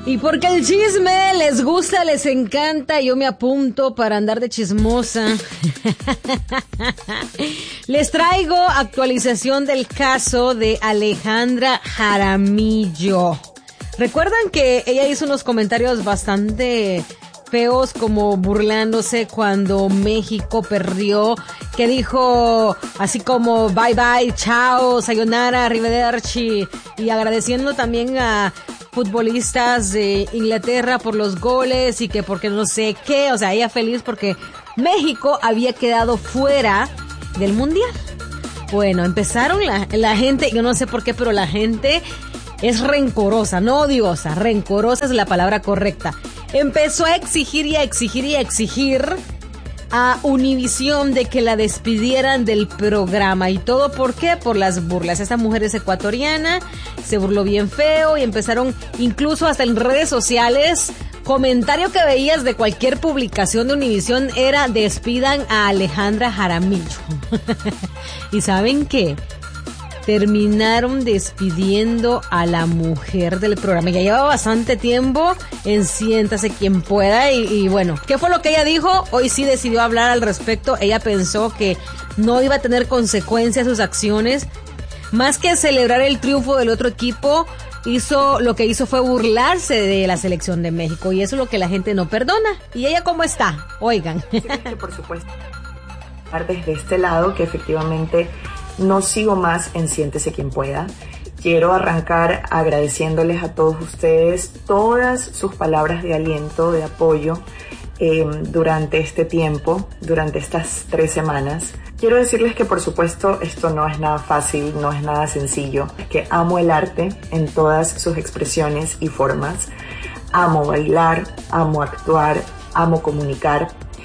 Y porque el chisme les gusta, les encanta, yo me apunto para andar de chismosa. Les traigo actualización del caso de Alejandra Jaramillo. ¿Recuerdan que ella hizo unos comentarios bastante feos, como burlándose cuando México perdió, que dijo así como bye bye, chao, sayonara, arrivederci, y agradeciendo también a futbolistas de Inglaterra por los goles y que porque no sé qué, o sea, ella feliz porque México había quedado fuera del mundial? Bueno, empezaron la gente, yo no sé por qué, pero la gente es rencorosa, no odiosa, rencorosa es la palabra correcta. Empezó a exigir y a exigir y a exigir a Univisión de que la despidieran del programa. ¿Y todo por qué? Por las burlas. Esta mujer es ecuatoriana, se burló bien feo y empezaron incluso hasta en redes sociales. Comentario que veías de cualquier publicación de Univisión era: despidan a Alejandra Jaramillo. ¿Y saben qué? Terminaron despidiendo a la mujer del programa. Ya lleva bastante tiempo en Siéntase Quien Pueda y bueno, ¿qué fue lo que ella dijo? Hoy sí decidió hablar al respecto. Ella pensó que no iba a tener consecuencias sus acciones. Más que celebrar el triunfo del otro equipo, lo que hizo fue burlarse de la selección de México, y eso es lo que la gente no perdona. ¿Y ella cómo está? Oigan. Sí, que por supuesto, desde este lado, que efectivamente no sigo más en Siéntese Quien Pueda. Quiero arrancar agradeciéndoles a todos ustedes todas sus palabras de aliento, de apoyo durante este tiempo, durante estas 3 semanas. Quiero decirles que por supuesto esto no es nada fácil, no es nada sencillo, que amo el arte en todas sus expresiones y formas. Amo bailar, amo actuar, amo comunicar,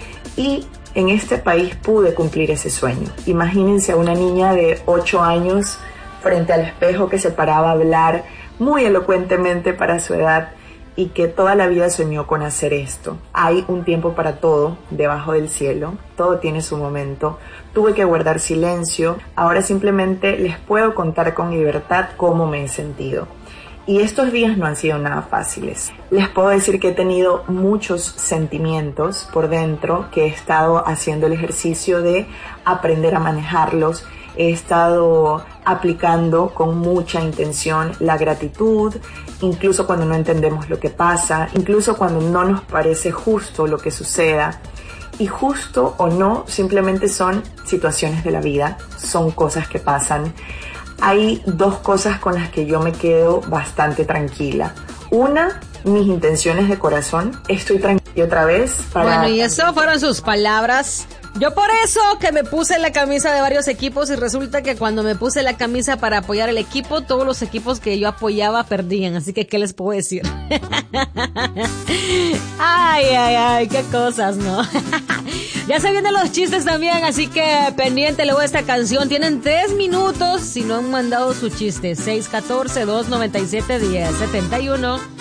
y en este país pude cumplir ese sueño. Imagínense a una niña de 8 años frente al espejo que se paraba a hablar muy elocuentemente para su edad y que toda la vida soñó con hacer esto. Hay un tiempo para todo debajo del cielo, todo tiene su momento. Tuve que guardar silencio, ahora simplemente les puedo contar con libertad cómo me he sentido. Y estos días no han sido nada fáciles. Les puedo decir que he tenido muchos sentimientos por dentro, que he estado haciendo el ejercicio de aprender a manejarlos. He estado aplicando con mucha intención la gratitud, incluso cuando no entendemos lo que pasa, incluso cuando no nos parece justo lo que suceda. Y justo o no, simplemente son situaciones de la vida, son cosas que pasan. Hay 2 cosas con las que yo me quedo bastante tranquila. Una, mis intenciones de corazón. Estoy tranquila. Y otra vez para... Bueno, y eso fueron sus palabras. Yo por eso que me puse la camisa de varios equipos, y resulta que cuando me puse la camisa para apoyar el equipo, todos los equipos que yo apoyaba perdían. Así que, ¿qué les puedo decir? Ay, qué cosas, ¿no? Ya se vienen los chistes también, así que pendiente luego de esta canción. Tienen 3 minutos si no han mandado su chiste. 614-297-1071.